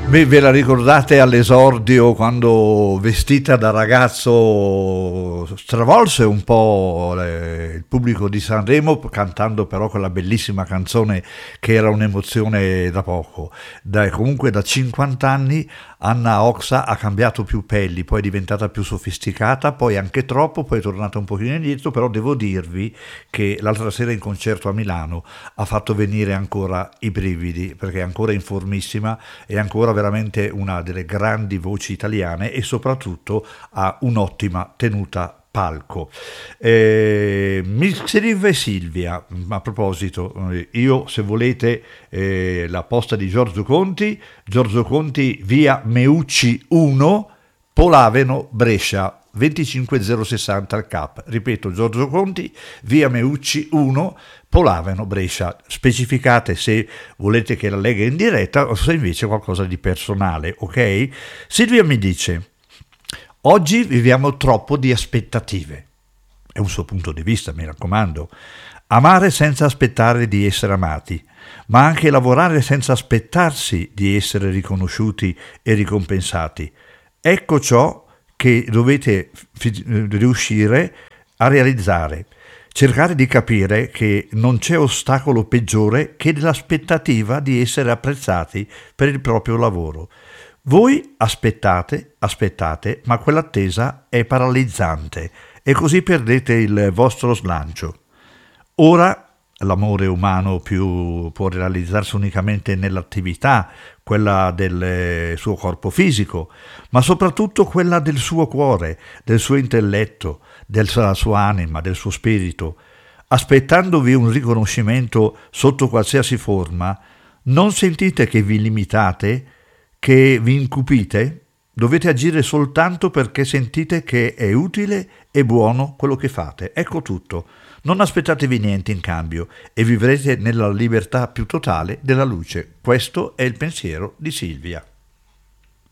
Beh, ve la ricordate all'esordio quando vestita da ragazzo stravolse un po' il pubblico di Sanremo cantando però quella bellissima canzone che era un'emozione da poco. Comunque da 50 anni Anna Oxa ha cambiato più pelli, poi è diventata più sofisticata, poi anche troppo, poi è tornata un pochino indietro, però devo dirvi che l'altra sera in concerto a Milano ha fatto venire ancora i brividi perché è ancora in formissima, è ancora veramente una delle grandi voci italiane e soprattutto ha un'ottima tenuta palco. Mi scrive Silvia, a proposito, io se volete la posta di Giorgio Conti via Meucci 1, Polaveno, Brescia 25060 al Cap. Ripeto, Giorgio Conti via Meucci 1, Polaveno, Brescia. Specificate se volete che la legga in diretta o se invece qualcosa di personale, ok? Silvia mi dice: oggi viviamo troppo di aspettative. È un suo punto di vista, mi raccomando. Amare senza aspettare di essere amati, ma anche lavorare senza aspettarsi di essere riconosciuti e ricompensati. Ecco ciò che dovete riuscire a realizzare. Cercare di capire che non c'è ostacolo peggiore che l'aspettativa di essere apprezzati per il proprio lavoro. Voi aspettate, ma quell'attesa è paralizzante e così perdete il vostro slancio. Ora l'amore umano può realizzarsi unicamente nell'attività, quella del suo corpo fisico, ma soprattutto quella del suo cuore, del suo intelletto, della sua anima, del suo spirito. Aspettandovi un riconoscimento sotto qualsiasi forma, non sentite che vi limitate, che vi incupite? Dovete agire soltanto perché sentite che è utile e buono quello che fate. Ecco tutto. Non aspettatevi niente in cambio e vivrete nella libertà più totale della luce. Questo è il pensiero di Silvia.